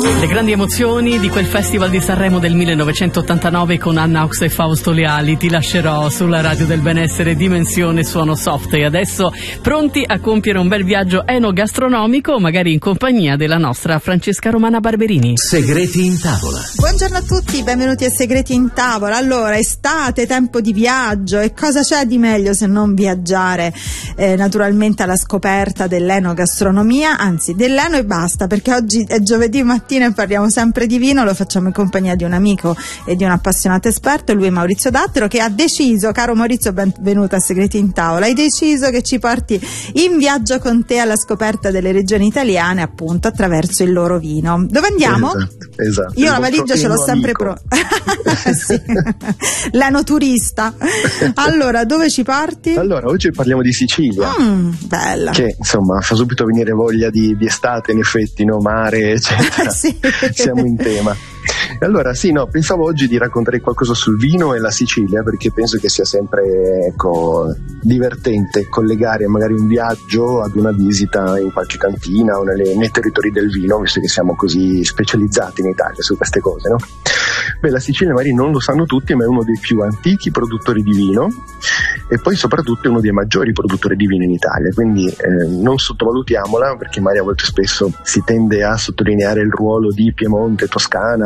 Le grandi emozioni di quel Festival di Sanremo del 1989 con Anna Ox e Fausto Leali. Ti lascerò sulla radio del benessere, Dimensione Suono Soft. E adesso pronti a compiere un bel viaggio enogastronomico, magari in compagnia della nostra Francesca Romana Barberini. Segreti in tavola. Buongiorno a tutti, benvenuti a Segreti in tavola. Allora, estate, tempo di viaggio, e cosa c'è di meglio se non viaggiare naturalmente alla scoperta dell'enogastronomia, anzi dell'eno e basta, perché oggi è giovedì mattina e parliamo sempre di vino. Lo facciamo in compagnia di un amico e di un appassionato esperto, lui è Maurizio Dattero, che ha deciso, caro Maurizio, benvenuto a Segreti in tavola, hai deciso che ci porti in viaggio con te alla scoperta delle regioni italiane, appunto attraverso il loro vino. Dove andiamo? Esatto. Io la valigia ce l'ho sempre pronta. Sì. L'enoturista. Allora, dove ci parti? Allora, oggi parliamo di Sicilia. Bella. Che insomma fa subito venire voglia di estate, in effetti, no? Mare, eccetera. Sì. Siamo in tema. Allora pensavo oggi di raccontare qualcosa sul vino e la Sicilia, perché penso che sia sempre divertente collegare magari un viaggio ad una visita in qualche cantina o nei territori del vino, visto che siamo così specializzati in Italia su queste cose, no? La Sicilia magari non lo sanno tutti, ma è uno dei più antichi produttori di vino e poi soprattutto è uno dei maggiori produttori di vino in Italia, quindi non sottovalutiamola, perché magari molto spesso si tende a sottolineare il ruolo di Piemonte, Toscana,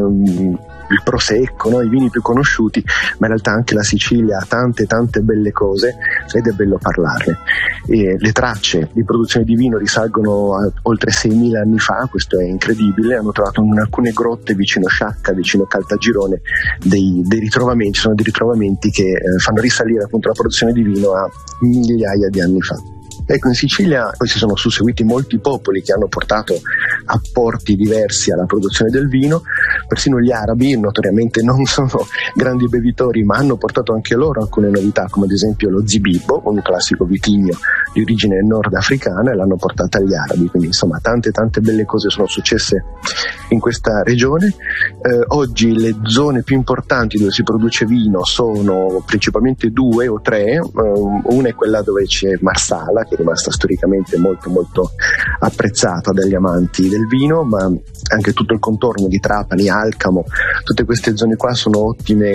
il Prosecco, no? I vini più conosciuti, ma in realtà anche la Sicilia ha tante belle cose ed è bello parlarne. E le tracce di produzione di vino risalgono a oltre 6.000 anni fa, questo è incredibile. Hanno trovato in alcune grotte vicino Sciacca, vicino Caltagirone, dei ritrovamenti, sono dei ritrovamenti che fanno risalire appunto la produzione di vino a migliaia di anni fa. Ecco, in Sicilia poi si sono susseguiti molti popoli che hanno portato apporti diversi alla produzione del vino, persino gli arabi notoriamente non sono grandi bevitori, ma hanno portato anche loro alcune novità, come ad esempio lo zibibbo, un classico vitigno di origine nordafricana, e l'hanno portata agli arabi. Quindi insomma tante belle cose sono successe in questa regione. Oggi le zone più importanti dove si produce vino sono principalmente 2 o 3. Una è quella dove c'è Marsala, che è rimasta storicamente molto apprezzata dagli amanti del vino, ma anche tutto il contorno di Trapani, Alcamo, tutte queste zone qua sono ottime,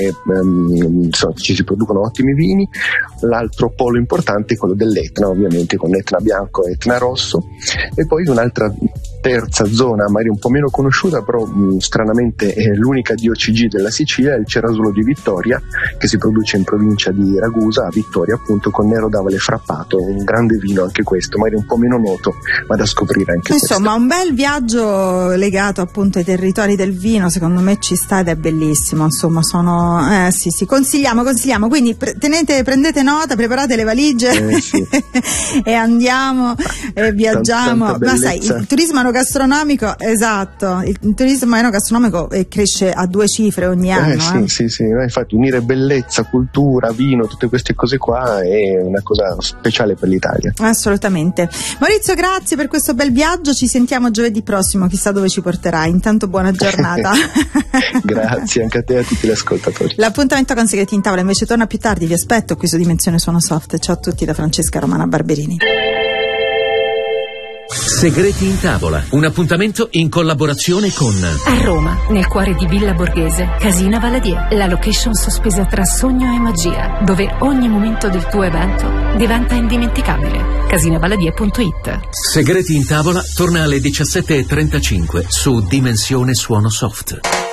ci si producono ottimi vini. L'altro polo importante è quello dell'Etna, ovviamente, con Etna bianco e Etna rosso, e poi un'altra terza zona magari un po' meno conosciuta, però stranamente è l'unica di OCG della Sicilia, è il Cerasuolo di Vittoria, che si produce in provincia di Ragusa, a Vittoria appunto, con Nero d'Avale Frappato, un grande vino anche questo, magari un po' meno noto, ma da scoprire anche questo. Insomma, un bel viaggio legato appunto ai territori del vino, secondo me ci sta ed è bellissimo. Insomma, sono sì, consigliamo, quindi prendete nota, preparate le valigie sì. e andiamo e viaggiamo. Tanta ma sai, il turismo enogastronomico, esatto, il turismo enogastronomico cresce a 2 cifre ogni anno. Sì, infatti unire bellezza, cultura, vino, tutte queste cose qua è una cosa speciale per l'Italia. Assolutamente. Maurizio, grazie per questo bel viaggio, ci sentiamo giovedì prossimo, chissà dove ci porterai. Intanto buona giornata. Grazie anche a te e a tutti gli ascoltatori. L'appuntamento con Segreti in tavola invece torna più tardi, vi aspetto qui su Dimensione Suono Soft. Ciao a tutti da Francesca Romana Barberini. Segreti in tavola, un appuntamento in collaborazione con a Roma, nel cuore di Villa Borghese, Casina Valadier, la location sospesa tra sogno e magia, dove ogni momento del tuo evento diventa indimenticabile. Casinavaladier.it. Segreti in tavola torna alle 17:35 su Dimensione Suono Soft.